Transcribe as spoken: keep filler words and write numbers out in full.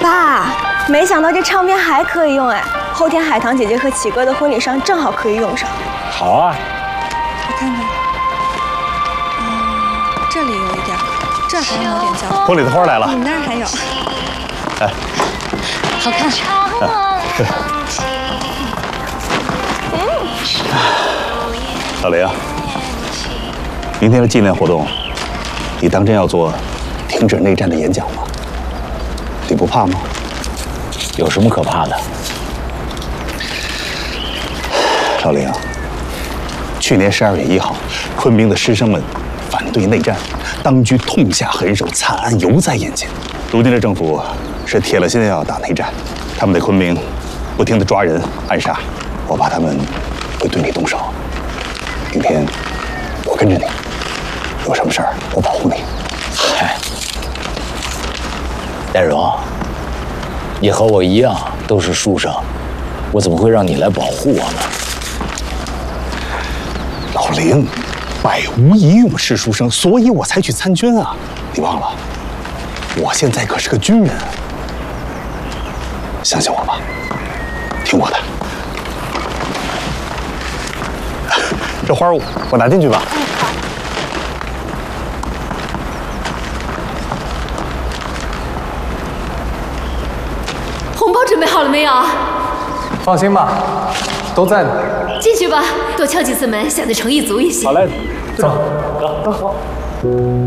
爸，没想到这唱片还可以用哎！后天海棠姐姐和启哥的婚礼上正好可以用上。 好啊， 我看看，嗯，这里有一点，这儿好像有点焦。 婚礼的花来了。 你那儿还有。 哎， 好看。 啊，是。嗯。老雷啊，明天的纪念活动，你当真要做停止内战的演讲吗？你不怕吗？ 有什么可怕的？ 老林啊，去年十二月一号，昆明的师生们反对内战，当局痛下狠手，惨案犹在眼前。如今的政府是铁了心要打内战，他们在昆明不停地抓人暗杀，我怕他们会对你动手。明天我跟着你，有什么事儿我保护你。 嗨，戴荣，你和我一样都是书生，我怎么会让你来保护我呢？ 老林，百无一用是书生，所以我才去参军啊！你忘了，我现在可是个军人。相信我吧，听我的。这花儿我拿进去吧。 红包准备好了没有？ 放心吧，都在呢。 进去吧，多敲几次门，显得诚意足一些。 好嘞，走，走，走。